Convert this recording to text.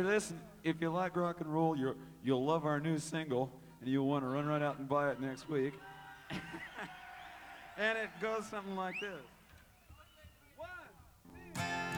this, if you like rock and roll, you'll love our new single, and you'll want to run right out and buy it next week. And it goes something like this.